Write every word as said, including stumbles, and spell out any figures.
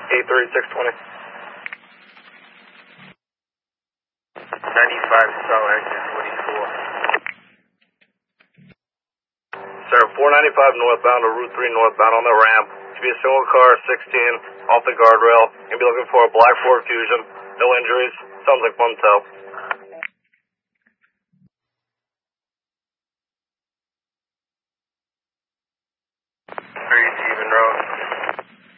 eight three six twenty. ninety-five South exit forty-four. Sir, four ninety-five northbound to Route three northbound on the ramp. Should be a single car, sixteen, off the guardrail. You'll be looking for a black Ford Fusion. No injuries. Sounds like one tow.